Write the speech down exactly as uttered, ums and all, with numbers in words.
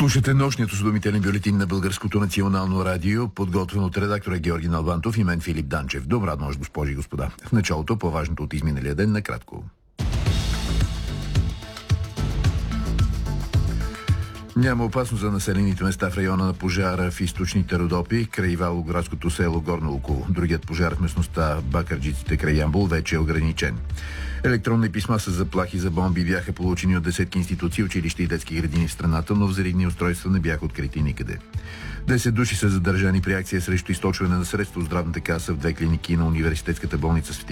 Слушате нощният осведомителен бюлетин на Българското национално радио, подготвен от редактора Георги Налбантов и мен Филип Данчев. Добра нощ, госпожи и господа. В началото по-важното от изминалия ден накратко. Няма опасност за населените места в района на пожара в източните Родопи, край Волгоградското село Горно Луково. Другият пожар в местността Бакърджиците край Ямбол вече е ограничен. Електронни писма с заплахи за бомби бяха получени от десетки институции, училища и детски градини в страната, но взривни устройства не бяха открити никъде. Десет души са задържани при акция срещу източване на средства от здравната каса в две клиники на университетската болница Св.